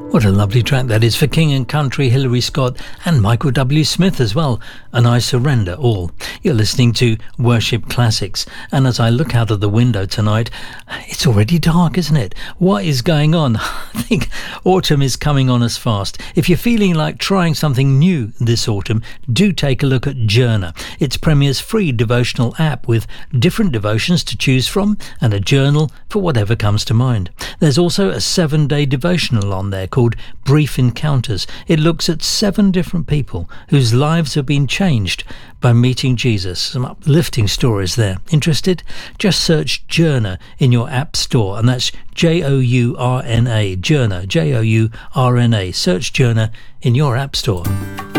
What a lovely track that is for King and Country, Hilary Scott and Michael W. Smith as well. And I Surrender All. You're listening to Worship Classics. And as I look out of the window tonight, it's already dark, isn't it? What is going on? I think autumn is coming on us fast. If you're feeling like trying something new this autumn, do take a look at Journer. It's Premier's free devotional app with different devotions to choose from and a journal for whatever comes to mind. There's also a 7-day devotional on there called Brief Encounters. It looks at 7 different people whose lives have been changed by meeting Jesus. Some uplifting stories there. Interested? Just search Journer in your app store, and that's Journa, Journa, Journa. Search Journer in your app store.